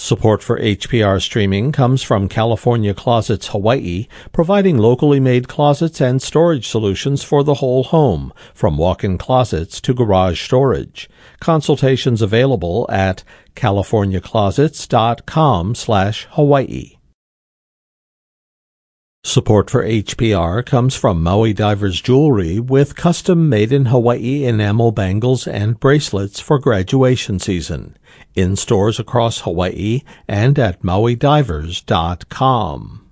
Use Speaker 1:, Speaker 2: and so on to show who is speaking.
Speaker 1: Support for HPR streaming comes from California Closets Hawaii, providing locally made closets and storage solutions for the whole home, from walk-in closets to garage storage. Consultations available at californiaclosets.com/Hawaii. Support for HPR comes from Maui Divers Jewelry with custom made-in-Hawaii enamel bangles and bracelets for graduation season. In stores across Hawaii and at MauiDivers.com.